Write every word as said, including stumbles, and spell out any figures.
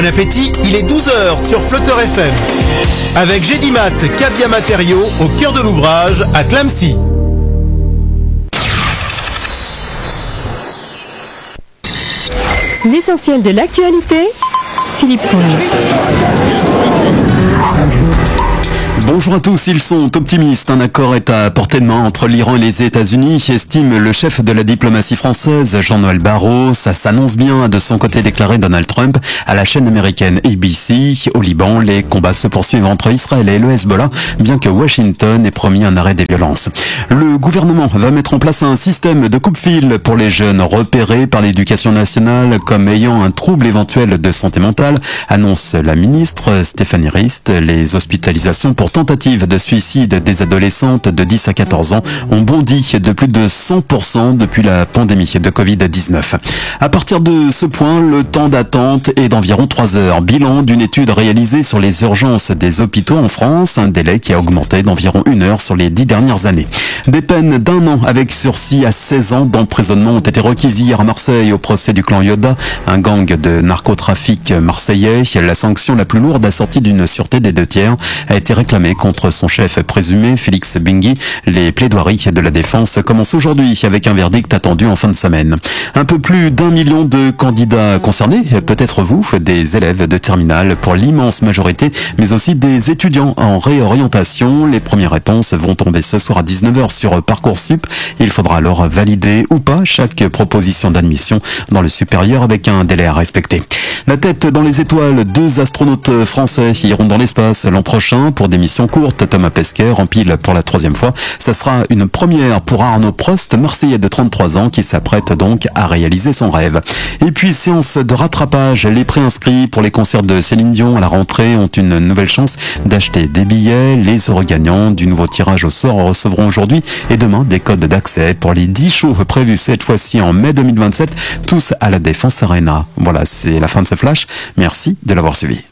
Bon appétit, il est douze heures sur Flutter F M. Avec Gédimat, Cabia Matériaux, au cœur de l'ouvrage, à Clamecy. L'essentiel de l'actualité, Philippe Fournier. Bonjour à tous, ils sont optimistes. Un accord est à portée de main entre l'Iran et les États-Unis, estime le chef de la diplomatie française, Jean-Noël Barrot. Ça s'annonce bien, a de son côté déclaré Donald Trump à la chaîne américaine A B C. Au Liban, les combats se poursuivent entre Israël et le Hezbollah, bien que Washington ait promis un arrêt des violences. Le gouvernement va mettre en place un système de coupe-fil pour les jeunes repérés par l'éducation nationale comme ayant un trouble éventuel de santé mentale, annonce la ministre Stéphanie Rist. Les hospitalisations pour tentative de suicide des adolescentes de dix à quatorze ans ont bondi de plus de cent pour cent depuis la pandémie de covid dix-neuf. À partir de ce point, le temps d'attente est d'environ trois heures. Bilan d'une étude réalisée sur les urgences des hôpitaux en France, un délai qui a augmenté d'environ une heure sur les dix dernières années. Des peines d'un an avec sursis à seize ans d'emprisonnement ont été requises hier à Marseille au procès du clan Yoda, un gang de narcotrafic marseillais. La sanction la plus lourde assortie d'une sûreté des deux tiers a été réclamée contre son chef présumé, Félix Bengui. Les plaidoiries de la défense commencent aujourd'hui avec un verdict attendu en fin de semaine. Un peu plus d'un million de candidats concernés, peut-être vous, des élèves de terminale pour l'immense majorité, mais aussi des étudiants en réorientation. Les premières réponses vont tomber ce soir à dix-neuf heures sur Parcoursup. Il faudra alors valider ou pas chaque proposition d'admission dans le supérieur avec un délai à respecter. La tête dans les étoiles, deux astronautes français iront dans l'espace l'an prochain pour des missions courtes. Thomas Pesquet rempile pour la troisième fois. Ça sera une première pour Arnaud Prost, marseillais de trente-trois ans, qui s'apprête donc à réaliser son rêve. Et puis, séance de rattrapage. Les préinscrits pour les concerts de Céline Dion à la rentrée ont une nouvelle chance d'acheter des billets. Les heureux gagnants du nouveau tirage au sort recevront aujourd'hui et demain des codes d'accès pour les dix shows prévus cette fois-ci en mai deux mille vingt-sept, tous à la Défense Arena. Voilà, c'est la fin de ce flash. Merci de l'avoir suivi.